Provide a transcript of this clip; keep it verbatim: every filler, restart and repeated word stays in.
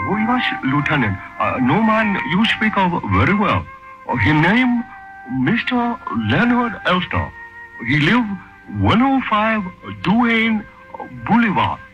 Oh, yes, Lieutenant. Uh, no man you speak of very well. Uh, his name, Mister Leonard Elster. He live one oh five Duane Boulevard.